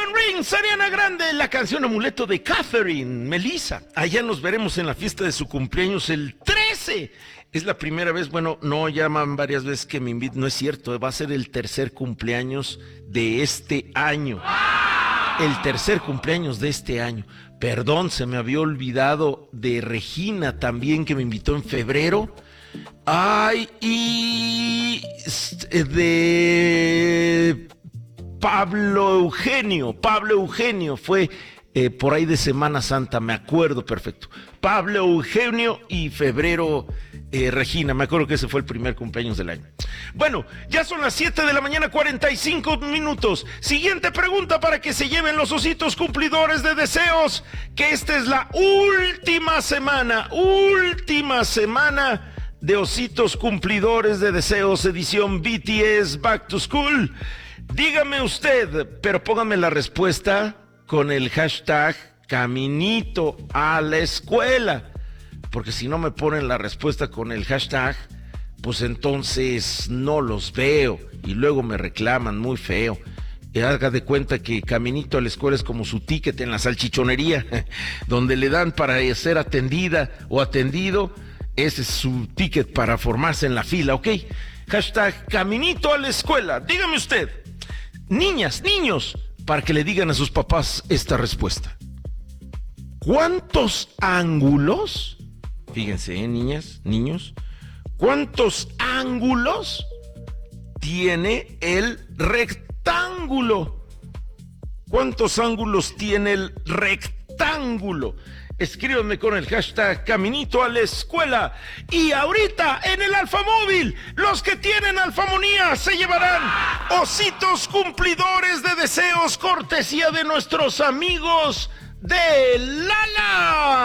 Onion Rings, Ariana Grande, la canción Amuleto de Catherine, Melissa. Allá nos veremos en la fiesta de su cumpleaños el 13. Es la primera vez, bueno, no llaman varias veces que me inviten, no es cierto, va a ser el tercer cumpleaños de este año. El tercer cumpleaños de este año. Perdón, se me había olvidado de Regina también, que me invitó en febrero. Ay, y de Pablo Eugenio fue por ahí de Semana Santa, me acuerdo perfecto. Pablo Eugenio y febrero Regina, me acuerdo que ese fue el primer cumpleaños del año. Bueno, ya son las 7 de la mañana, 45 minutos. Siguiente pregunta para que se lleven los ositos cumplidores de deseos, que esta es la última semana de ositos cumplidores de deseos, edición BTS Back to School. Dígame usted, pero póngame la respuesta con el hashtag Caminito a la Escuela, porque si no me ponen la respuesta con el hashtag, pues entonces no los veo y luego me reclaman muy feo. Y haga de cuenta que Caminito a la Escuela es como su ticket en la salchichonería, donde le dan para ser atendida o atendido. Ese es su ticket para formarse en la fila, ¿ok? Hashtag Caminito a la Escuela. Dígame usted, niñas, niños, para que le digan a sus papás esta respuesta. ¿Cuántos ángulos? Fíjense, niñas, niños. ¿Cuántos ángulos tiene el rectángulo? ¿Cuántos ángulos tiene el rectángulo? Escríbanme con el hashtag Caminito a la Escuela. Y ahorita en el Alfamóvil, los que tienen alfamonía se llevarán ositos cumplidores de deseos, cortesía de nuestros amigos de Lala.